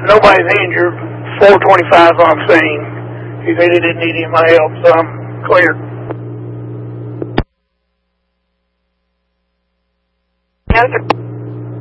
Nobody's injured. 425's on scene. He said he didn't need any of my help, so I'm clear. No, sir.